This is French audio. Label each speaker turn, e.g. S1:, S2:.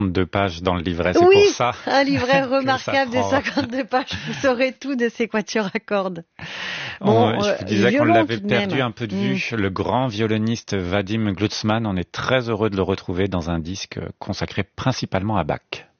S1: 52 pages dans le livret, c'est
S2: Oui,
S1: pour ça.
S2: un livret
S1: que ça
S2: remarquable de
S1: prend.
S2: 52 pages. Vous saurez tout de ces quatuors à cordes.
S1: Je vous
S2: Les
S1: disais qu'on
S2: violons
S1: l'avait
S2: tout de
S1: perdu
S2: même.
S1: un peu de vue. Le grand violoniste Vadim Glucksmann, on est très heureux de le retrouver dans un disque consacré principalement à Bach.